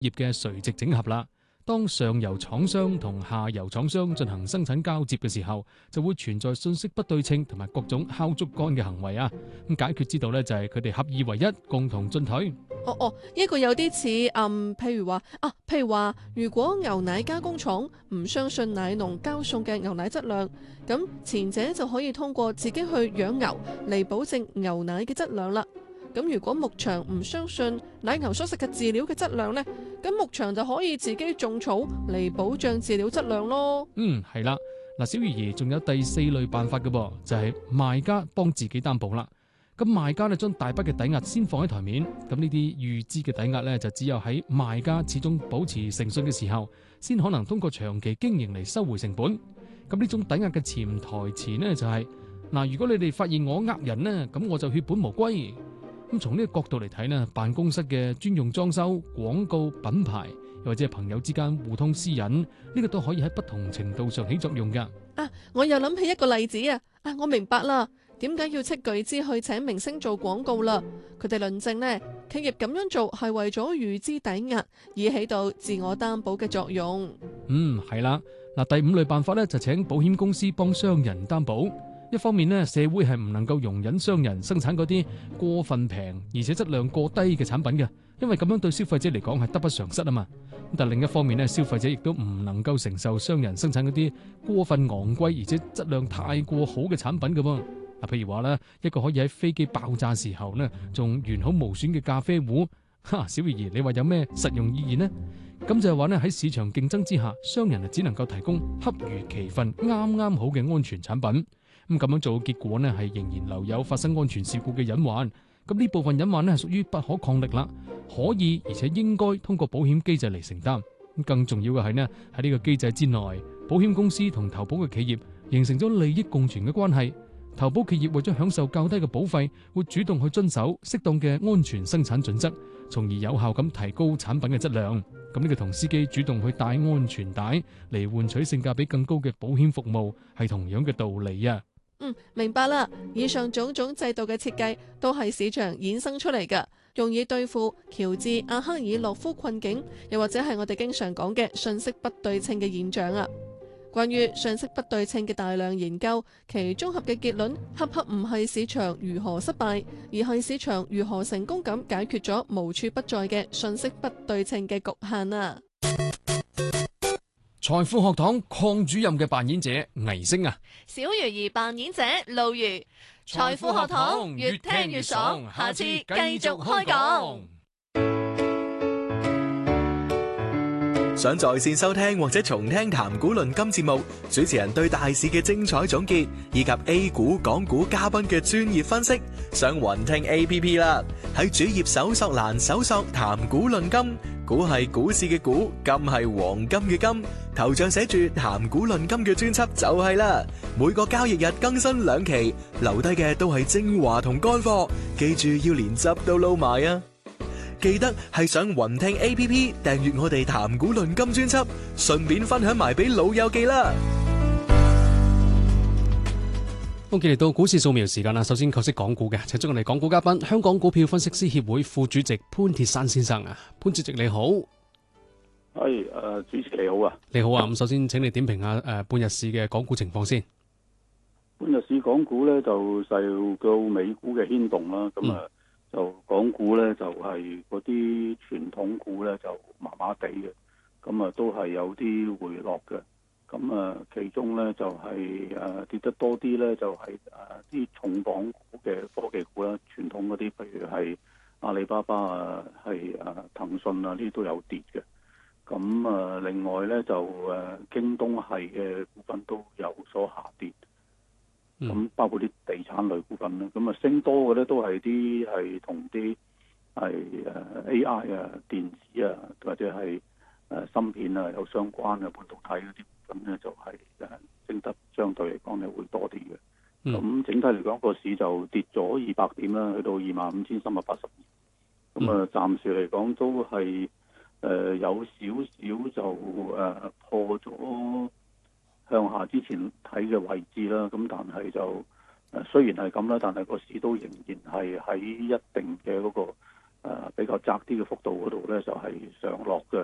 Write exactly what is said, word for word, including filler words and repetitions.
業嘅垂直整合啦。當上游廠商同下游廠商進行生產交接嘅時候，就會存在信息不對稱同埋各種敲竹竿嘅行為啊。咁解決之道咧就係佢哋合二為一，共同進退。 哦哦，呢個有啲似嗯，譬如話啊，譬如話，如果牛奶加工廠唔相信奶農交送嘅牛奶質量，咁前者就可以通過自己去養牛嚟保證牛奶嘅質量啦。咁如果牧場唔相信奶牛所食嘅飼料嘅質量呢，咁牧場就可以自己種草嚟保障飼料質量咯。 嗯，係啦。嗱，小魚兒仲有第四類辦法嘅噃，就係賣家幫自己擔保啦。咁賣家咧將大筆嘅抵押先放喺台面，咁呢啲預支嘅抵押咧就只有喺賣家始終保持誠信嘅時候，先可能通過長期經營嚟收回成本。咁呢種抵押嘅潛台詞呢，就係嗱，如果你哋發現我呃人呢，咁我就血本無歸。咁從呢個角度嚟睇呢，辦公室嘅專用裝修、廣告、品牌，又或者係朋友之間互通私隱，呢個都可以喺不同程度上起作用㗎。 啊，我又諗起一個例子啊！啊，我明白啦，點解要斥巨資去請明星做廣告啦？佢哋論證呢，企業咁樣做係為咗預支抵押，以起到自我擔保嘅作用。 嗯，係啦。嗱，第五類辦法咧就請保險公司幫商人擔保。一方面呢，社會係唔能夠容忍商人生產嗰啲過分平而且質量過低嘅產品嘅，因為咁樣對消費者嚟講係得不償失啊嘛。但另一方面呢，消費者亦都唔能夠承受商人生產嗰啲過分昂貴而且質量太過好嘅產品嘅噃。嗱，譬如話咧，一個可以喺飛機爆炸時候呢仲完好無損嘅咖啡壺，哈，小魚兒，你話有咩實用意義呢？咁就係話呢，喺市場競爭之下，商人啊只能夠提供恰如其分、啱啱好嘅安全產品。咁咁樣做嘅結果呢，係仍然留有發生安全事故嘅隱患。咁呢部分隱患呢，係屬於不可抗力啦，可以而且應該通過保險機制嚟承擔。咁更重要嘅係呢，喺呢個機制之內，保險公司同投保嘅企業形成咗利益共存嘅關係。投保企業為咗享受較低嘅保費，會主動去遵守適當嘅安全生產準則，從而有效咁提高產品嘅質量。咁呢個同司機主動去帶安全帶嚟換取性價比更高嘅保險服務，係同樣嘅道理啊。 嗯，明白啦。以上種種制度嘅設計都係市場衍生出嚟㗎，用以對付喬治阿克爾諾夫困境，又或者係我哋經常講嘅信息不對稱嘅現象啊。關於信息不對稱嘅大量研究，其綜合嘅結論，恰恰唔係市場如何失敗，而係市場如何成功咁解決咗無處不在嘅信息不對稱嘅局限啊。 財富學堂鄺主任嘅扮演者倪星啊， 小魚兒扮演者路如。財富學堂越聽越爽，下次繼續開講。 想在線收聽或者重聽談股論金節目，主持人對大市嘅精彩總結，以及 A 股、港股嘉賓嘅專業分析，上雲聽 A P P 啦。喺主頁搜索欄搜索談股論金，股係股市嘅股，金係黃金嘅金，頭像寫住談股論金嘅專輯就係啦。每個交易日更新兩期，留低嘅都係精華同乾貨，記住要連汁都撈埋啊！記得係上雲聽 A P P 訂閱我哋談股論金專輯，順便分享埋俾老友記啦。 好，嚟到股市掃描時間啦。首先求識港股嘅，請出我哋港股嘉賓，香港股票分析師協會副主席潘鐵珊先生啊。潘主席你好。 係誒，主持你好啊。 你好啊。咁首先請你點評下誒半日市嘅港股情況先。 半日市港股咧就受到美股嘅牽動啦，咁啊、嗯。就港股咧，就係嗰啲傳統股咧，就麻麻地嘅，咁啊都係有啲回落嘅，咁啊其中咧就係、是、誒、啊、跌得多啲咧，就係誒啲重磅股嘅科技股啦，傳統嗰啲，譬如係阿里巴巴啊，係誒騰訊啊，呢啲都有跌嘅，咁啊另外咧就誒、啊、京東系嘅股份都有所下跌。咁包括啲地產類股份啦，咁啊升多嘅咧都係啲係同啲係誒 A I 啊、電子啊或者係誒芯片啊有相關嘅半導體嗰啲股份咧，就係誒升得相對嚟講咧會多啲嘅。咁、嗯、整體嚟講個市就跌咗二百點啦，去到二萬五千三百八十二。咁啊暫時嚟講都係誒、呃、有少少就誒、呃、破咗向下之前睇嘅位置啦，咁但係就誒雖然係咁啦，但係個市都仍然係喺一定嘅嗰個比較窄啲嘅幅度嗰度咧就係上落嘅。